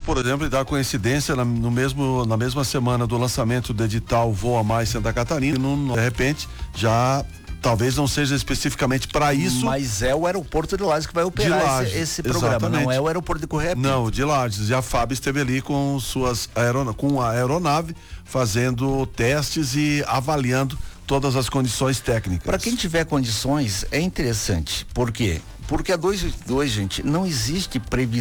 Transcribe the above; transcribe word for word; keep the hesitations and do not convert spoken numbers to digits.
por exemplo, e dá coincidência na, no mesmo, na mesma semana do lançamento do edital Voa Mais Santa Catarina, e no, de repente já talvez não seja especificamente para isso. Mas é o aeroporto de Lages que vai operar Lages, esse, esse programa, exatamente. Não é o aeroporto de Correia Pinto. Não, de Lages. E a F A B esteve ali com suas aeron... com a aeronave fazendo testes e avaliando todas as condições técnicas. Para quem tiver condições, é interessante. Por quê? Porque a dois vinte e dois, gente, não existe previsão